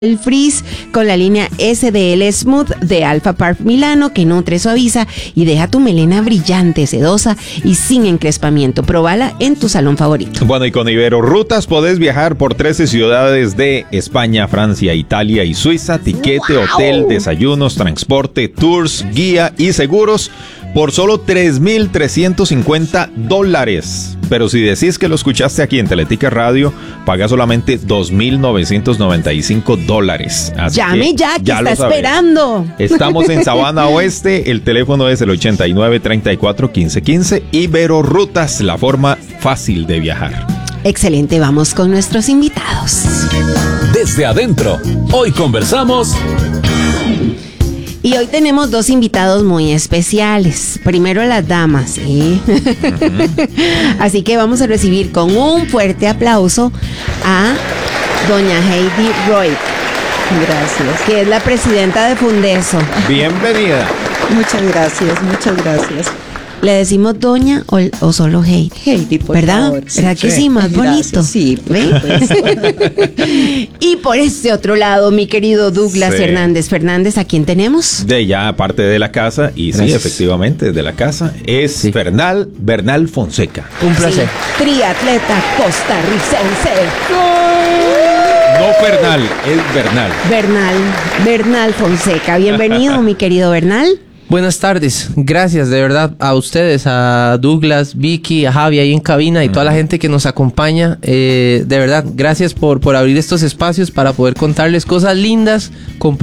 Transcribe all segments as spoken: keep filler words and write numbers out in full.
El frizz con la línea S D L Smooth de Alpha Park Milano, que nutre, suaviza y deja tu melena brillante, sedosa y sin encrespamiento. Probala en tu salón favorito. Bueno, y con Ibero Rutas podés viajar por trece ciudades de España, Francia, Italia y Suiza. Tiquete, wow. Hotel, desayunos, transporte, tours, guía y seguros por solo tres mil trescientos cincuenta dólares. Pero si decís que lo escuchaste aquí en Teletica Radio, paga solamente dos mil novecientos noventa y cinco dólares. Así Llame ya, que ya está esperando. Estamos en Sabana Oeste, el teléfono es el ochenta y nueve, treinta y cuatro, quince, quince. Ibero Rutas, la forma fácil de viajar. Excelente, vamos con nuestros invitados. Desde adentro, hoy conversamos... Y hoy tenemos dos invitados muy especiales. Primero las damas, ¿sí? Uh-huh. Así que vamos a recibir con un fuerte aplauso a doña Heidi Roig. Gracias. Que es la presidenta de Fundeso. Bienvenida. Muchas gracias, muchas gracias. ¿Le decimos doña o, o solo Heidi? Heidi, por ¿verdad? favor. ¿Verdad que sí? Más Gracias. bonito. Sí, ¿ve? Y por este otro lado, mi querido Douglas sí. Hernández. Fernández, ¿a quién tenemos? De ya, parte de la casa, y Gracias. sí, efectivamente, de la casa, es sí. Bernal, Bernal Fonseca. Un placer. Sí. Triatleta costarricense. No Bernal, es Bernal. Bernal, Bernal Fonseca. Bienvenido, mi querido Bernal. Buenas tardes, gracias de verdad a ustedes, a Douglas, Vicky, a Javi ahí en cabina y toda la gente que nos acompaña. Eh, de verdad, gracias por, por abrir estos espacios para poder contarles cosas lindas,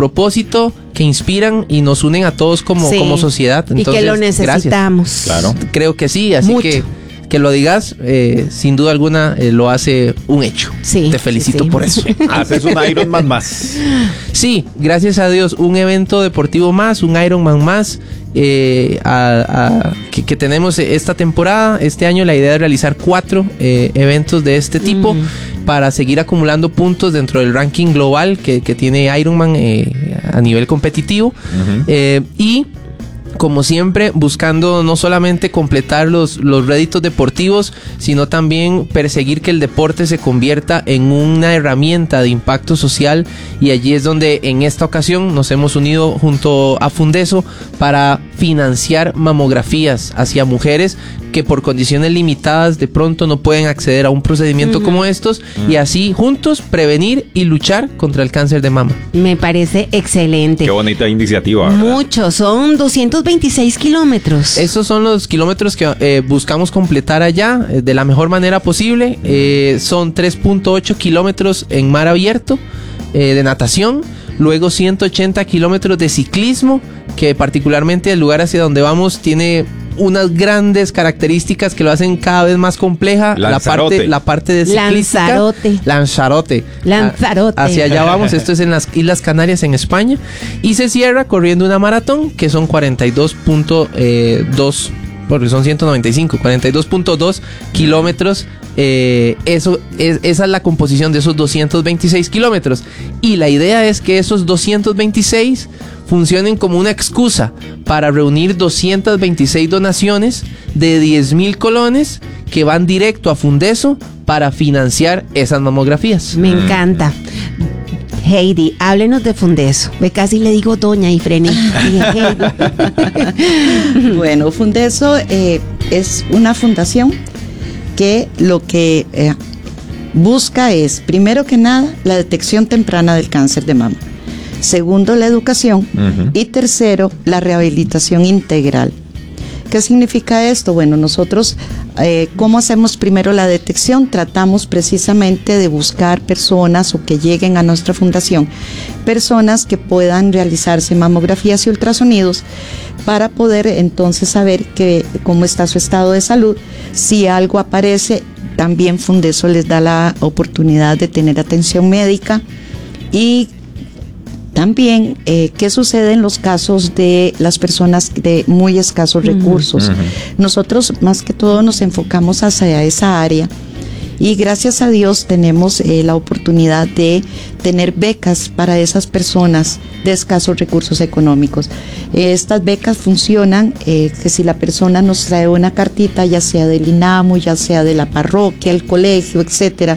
con propósito, que inspiran y nos unen a todos como, sí. como sociedad. Entonces, y que lo necesitamos. Gracias. Claro. Creo que sí, así Mucho. que... que lo digas, eh, sin duda alguna, eh, lo hace un hecho. Sí, Te felicito sí, sí. por eso. Haces un Ironman más. Sí, gracias a Dios, un evento deportivo más, un Ironman más, eh, a, a, que, que tenemos esta temporada. Este año la idea es realizar cuatro eh, eventos de este tipo mm. para seguir acumulando puntos dentro del ranking global que, que tiene Ironman eh, a nivel competitivo. Uh-huh. eh, y como siempre, buscando no solamente completar los, los réditos deportivos, sino también perseguir que el deporte se convierta en una herramienta de impacto social, y allí es donde en esta ocasión nos hemos unido junto a Fundeso para financiar mamografías hacia mujeres que por condiciones limitadas de pronto no pueden acceder a un procedimiento uh-huh. como estos, uh-huh. y así juntos prevenir y luchar contra el cáncer de mama. Me parece excelente. Qué bonita iniciativa, ¿verdad? Mucho, son doscientos veintiséis kilómetros. Esos son los kilómetros que eh, buscamos completar allá eh, de la mejor manera posible. Eh, son tres punto ocho kilómetros en mar abierto eh, de natación, luego ciento ochenta kilómetros de ciclismo, que particularmente el lugar hacia donde vamos tiene unas grandes características que lo hacen cada vez más compleja. Lanzarote. La parte, la parte de ciclística. Lanzarote. Lanzarote. Lanzarote. Hacia allá vamos. Esto es en las Islas Canarias, en España. Y se cierra corriendo una maratón que son cuarenta y dos punto dos, porque son ciento noventa y cinco, cuarenta y dos punto dos kilómetros. Eh, eso es, esa es la composición de esos doscientos veintiséis kilómetros. Y la idea es que esos doscientos veintiséis funcionen como una excusa para reunir doscientas veintiséis donaciones de diez mil colones que van directo a Fundeso para financiar esas mamografías. Me encanta. Heidi, háblenos de Fundeso. Ve, casi le digo doña y frené. Bueno, Fundeso eh, es una fundación que lo que eh, busca es, primero que nada, la detección temprana del cáncer de mama. Segundo, la educación. Uh-huh. Y tercero, la rehabilitación integral. ¿Qué significa esto? Bueno, nosotros, eh, ¿cómo hacemos primero la detección? Tratamos precisamente de buscar personas o que lleguen a nuestra fundación, personas que puedan realizarse mamografías y ultrasonidos para poder entonces saber que, cómo está su estado de salud. Si algo aparece, también Fundeso les da la oportunidad de tener atención médica. Y también, eh, ¿qué sucede en los casos de las personas de muy escasos recursos? Uh-huh. Nosotros, más que todo, nos enfocamos hacia esa área, y gracias a Dios tenemos eh, la oportunidad de tener becas para esas personas de escasos recursos económicos. Eh, estas becas funcionan eh, que si la persona nos trae una cartita, ya sea del INAMU, ya sea de la parroquia, el colegio, etcétera,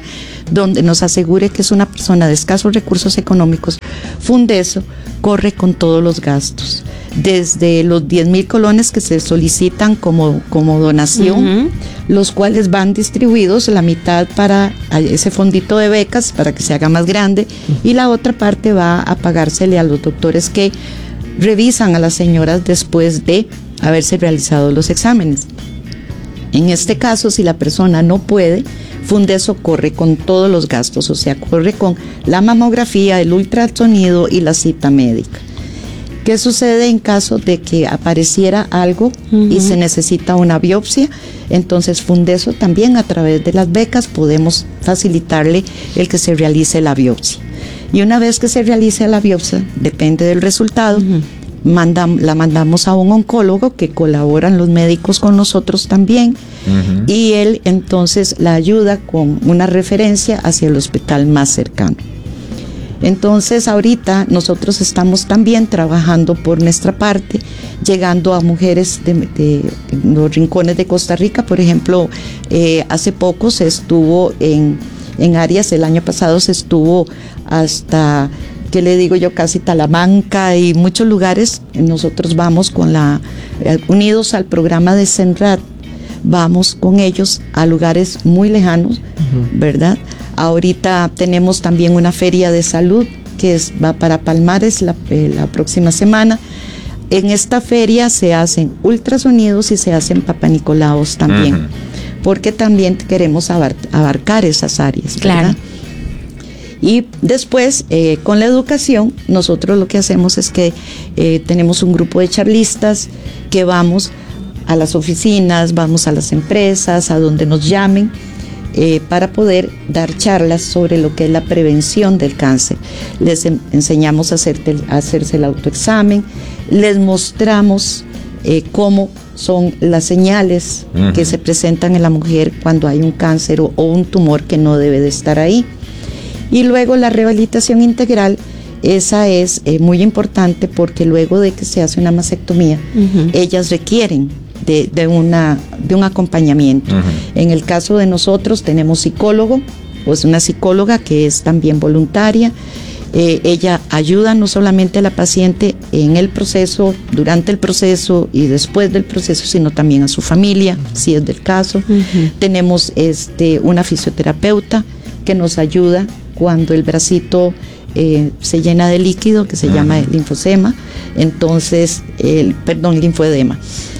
donde nos asegure que es una persona de escasos recursos económicos, Fundeso corre con todos los gastos, desde los diez mil colones que se solicitan como, como donación, uh-huh. los cuales van distribuidos, la mitad para ese fondito de becas para que se haga más grande, uh-huh. y la otra parte va a pagársele a los doctores que revisan a las señoras después de haberse realizado los exámenes. En este caso, si la persona no puede, Fundeso corre con todos los gastos, o sea, corre con la mamografía, el ultrasonido y la cita médica. ¿Qué sucede en caso de que apareciera algo uh-huh. y se necesita una biopsia? Entonces Fundeso también, a través de las becas, podemos facilitarle el que se realice la biopsia. Y una vez que se realice la biopsia, depende del resultado, uh-huh. Mandam, la mandamos a un oncólogo, que colaboran los médicos con nosotros también, uh-huh. y él entonces la ayuda con una referencia hacia el hospital más cercano. Entonces ahorita nosotros estamos también trabajando por nuestra parte, llegando a mujeres de, de los rincones de Costa Rica. Por ejemplo, eh, hace poco se estuvo en, en Arias, el año pasado se estuvo hasta, ¿qué le digo yo?, casi Talamanca y muchos lugares. Nosotros vamos con la, eh, unidos al programa de Senrat, vamos con ellos a lugares muy lejanos, uh-huh. ¿verdad? Ahorita tenemos también una feria de salud que es, va para Palmares la, eh, la próxima semana. En esta feria se hacen ultrasonidos y se hacen papanicolaos también, uh-huh. porque también queremos abar- abarcar esas áreas, ¿verdad? Claro. Y después, eh, con la educación, nosotros lo que hacemos es que eh, tenemos un grupo de charlistas que vamos a las oficinas, vamos a las empresas, a donde nos llamen, eh, para poder dar charlas sobre lo que es la prevención del cáncer. Les en, enseñamos a, hacerte, a hacerse el autoexamen, les mostramos eh, cómo son las señales uh-huh. que se presentan en la mujer cuando hay un cáncer o, o un tumor que no debe de estar ahí. Y luego la rehabilitación integral, esa es eh, muy importante, porque luego de que se hace una mastectomía, uh-huh. ellas requieren de, de, una, de un acompañamiento. Uh-huh. En el caso de nosotros tenemos psicólogo, pues una psicóloga que es también voluntaria. Eh, ella ayuda no solamente a la paciente en el proceso, durante el proceso y después del proceso, sino también a su familia, uh-huh. si es del caso. Uh-huh. Tenemos este, una fisioterapeuta que nos ayuda cuando el bracito eh, se llena de líquido, que se uh-huh. llama linfosema, entonces, el, perdón, linfoedema.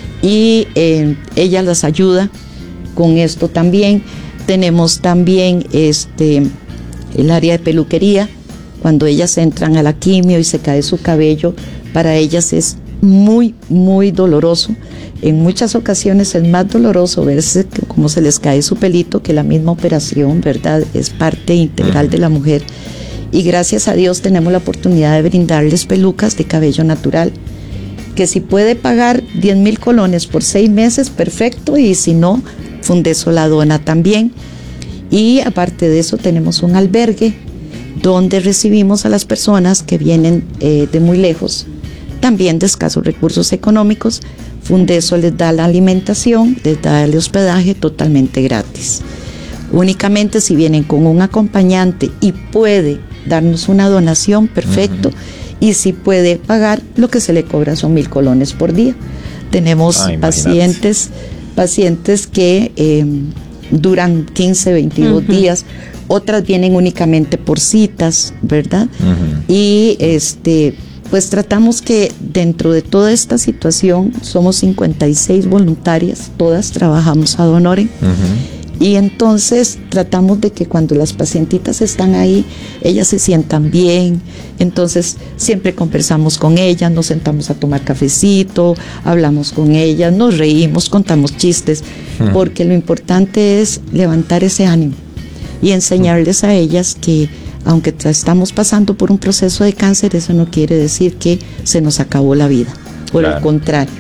Y eh, ella las ayuda con esto también. Tenemos también este, el área de peluquería, cuando ellas entran a la quimio y se cae su cabello, para ellas es muy, muy doloroso. En muchas ocasiones es más doloroso verse cómo se les cae su pelito que la misma operación, ¿verdad? Es parte integral de la mujer. Y gracias a Dios tenemos la oportunidad de brindarles pelucas de cabello natural, que si puede pagar diez mil colones por seis meses, perfecto, y si no, Fundeso la dona también. Y aparte de eso tenemos un albergue donde recibimos a las personas que vienen eh, de muy lejos, también de escasos recursos económicos. Fundeso les da la alimentación, les da el hospedaje totalmente gratis. Únicamente si vienen con un acompañante y puede darnos una donación, perfecto. Uh-huh. Y si puede pagar, lo que se le cobra son mil colones por día. Tenemos ah, pacientes, pacientes que eh, duran quince, veintidós uh-huh. días. Otras vienen únicamente por citas, ¿verdad? Uh-huh. Y este... pues tratamos que dentro de toda esta situación, somos cincuenta y seis voluntarias, todas trabajamos ad honorem, uh-huh. y entonces tratamos de que cuando las pacientitas están ahí, ellas se sientan bien. Entonces siempre conversamos con ellas, nos sentamos a tomar cafecito, hablamos con ellas, nos reímos, contamos chistes, uh-huh. porque lo importante es levantar ese ánimo y enseñarles a ellas que aunque estamos pasando por un proceso de cáncer, eso no quiere decir que se nos acabó la vida, por claro. el contrario.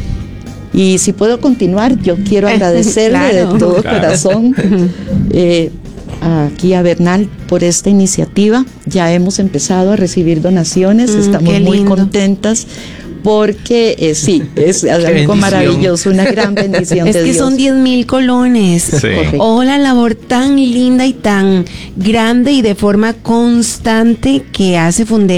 Y si puedo continuar, yo quiero agradecerle claro. de todo claro. corazón eh, aquí a Bernal por esta iniciativa. Ya hemos empezado a recibir donaciones, mm, estamos muy contentas porque eh, sí, es algo bendición. maravilloso, una gran bendición Es de que Dios. son diez mil colones. Sí. Correcto. Oh, la labor tan linda y tan grande y de forma constante que hace Fundeo